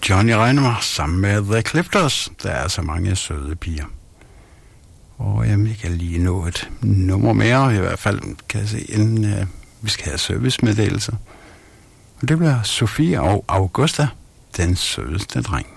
Johnny Reiner sammen med The Clifters. Der er så mange søde piger. Og jeg kan lige nå et nummer mere, i hvert fald kan jeg se, inden vi skal have servicemeddelelser. Og det bliver Sofie og Augusta, den sødeste dreng.